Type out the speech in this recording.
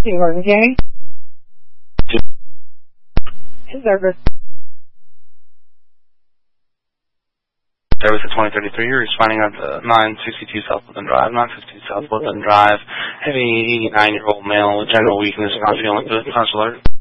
Emergency. His service. Service at 2033, you're responding on 962 South Woodland Drive, 962 South Woodland Drive. Heavy 89-year-old male with general weakness, not feeling good. Constant alert.